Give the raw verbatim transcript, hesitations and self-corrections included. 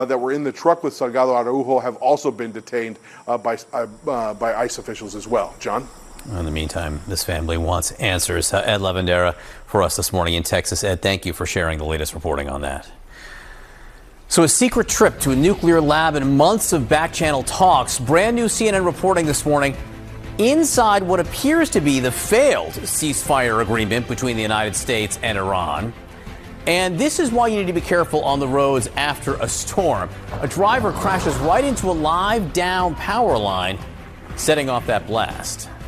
that were in the truck with Salgado Araujo have also been detained uh, by, uh, uh, by ICE officials as well. John? In the meantime, this family wants answers. Uh, Ed Lavandera for us this morning in Texas. Ed, thank you for sharing the latest reporting on that. So a secret trip to a nuclear lab and months of back-channel talks. Brand new C N N reporting this morning inside what appears to be the failed ceasefire agreement between the United States and Iran. And this is why you need to be careful on the roads after a storm. A driver crashes right into a live down power line, setting off that blast.